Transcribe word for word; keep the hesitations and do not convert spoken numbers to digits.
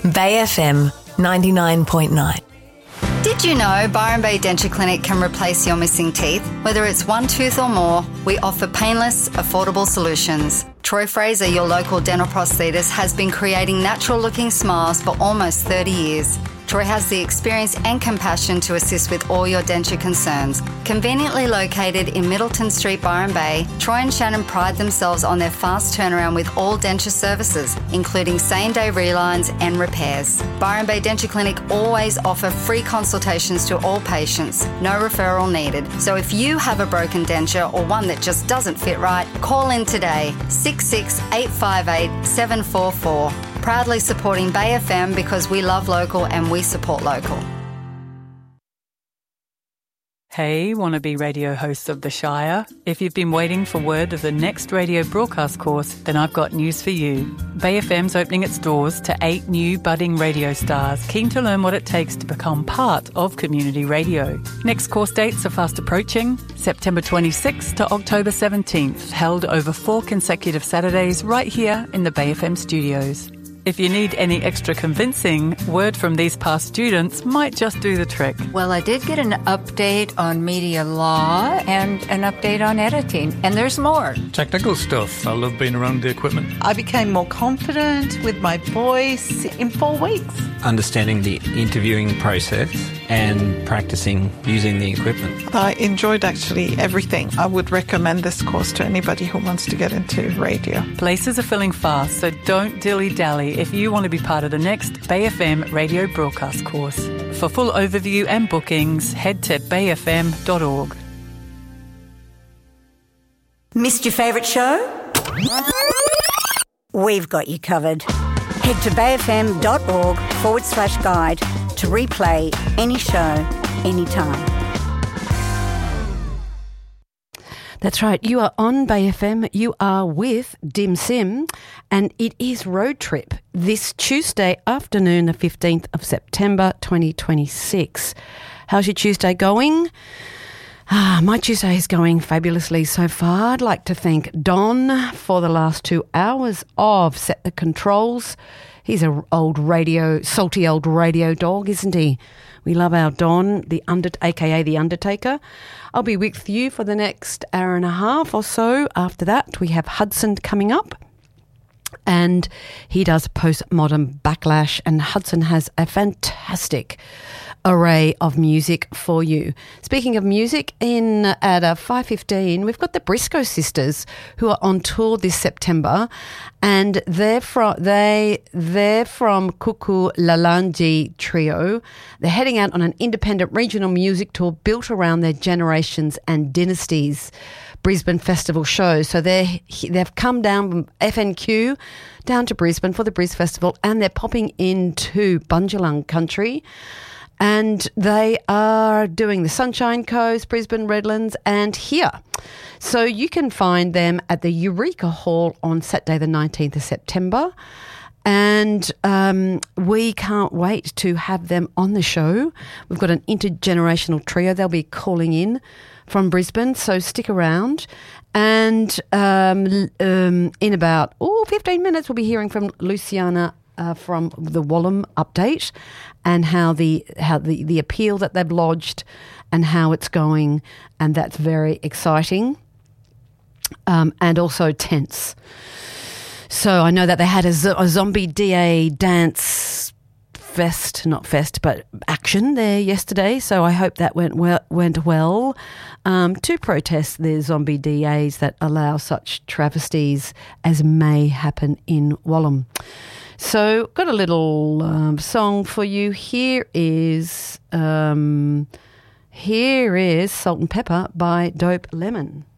Bay F M ninety-nine point nine. Did you know Byron Bay Denture Clinic can replace your missing teeth? Whether it's one tooth or more, we offer painless, affordable solutions. Troy Fraser, your local dental prosthetist, has been creating natural-looking smiles for almost thirty years. Troy has the experience and compassion to assist with all your denture concerns. Conveniently located in Middleton Street, Byron Bay, Troy and Shannon pride themselves on their fast turnaround with all denture services, including same-day relines and repairs. Byron Bay Denture Clinic always offer free consultations to all patients, no referral needed. So if you have a broken denture or one that just doesn't fit right, call in today, six six eight five eight seven four four. Proudly supporting Bay F M because we love local and we support local. Hey, wannabe radio hosts of the Shire. If you've been waiting for word of the next radio broadcast course, then I've got news for you. Bay F M's opening its doors to eight new budding radio stars keen to learn what it takes to become part of community radio. Next course dates are fast approaching, September twenty-sixth to October seventeenth, held over four consecutive Saturdays right here in the Bay F M studios. If you need any extra convincing, word from these past students might just do the trick. Well, I did get an update on media law and an update on editing, and there's more. Technical stuff. I love being around the equipment. I became more confident with my voice in four weeks. Understanding the interviewing process and practicing using the equipment. I enjoyed actually everything. I would recommend this course to anybody who wants to get into radio. Places are filling fast, so don't dilly-dally if you want to be part of the next Bay F M radio broadcast course. For full overview and bookings, head to bay f m dot org. Missed your favourite show? We've got you covered. Head to bayfm.org forward slash guide to replay any show, anytime. That's right. You are on Bay F M. You are with Dim Sim, and it is Road Trip this Tuesday afternoon, the fifteenth of September, twenty twenty-six. How's your Tuesday going? Ah, my Tuesday is going fabulously so far. I'd like to thank Don for the last two hours of Set the Controls. He's an old radio, salty old radio dog, isn't he? We love our Don, the under, aka the Undertaker. I'll be with you for the next hour and a half or so. After that, we have Hudson coming up, and he does postmodern backlash, and Hudson has a fantastic array of music for you. Speaking of music, in at uh, five fifteen, we've got the Briscoe Sisters who are on tour this September, and they're from they they're from Kuku Lalanji Trio. They're heading out on an independent regional music tour built around their generations and dynasties Brisbane Festival show. So they they've come down from F N Q down to Brisbane for the Bris Festival, and they're popping into Bundjalung country. And they are doing the Sunshine Coast, Brisbane, Redlands, and here. So you can find them at the Eureka Hall on Saturday the nineteenth of September. And um, we can't wait to have them on the show. We've got an intergenerational trio. They'll be calling in from Brisbane, so stick around. And um, um, in about oh, fifteen minutes, we'll be hearing from Luciana Uh, from the Wallam update, and how the how the, the appeal that they've lodged and how it's going, and that's very exciting, um, and also tense. So I know that they had a, a zombie D A dance fest, not fest, but action there yesterday. So I hope that went well. Went well um, to protest the zombie D As that allow such travesties as may happen in Wallam. So, got a little um, song for you. Here is um, here is Salt and Pepper by Dope Lemon.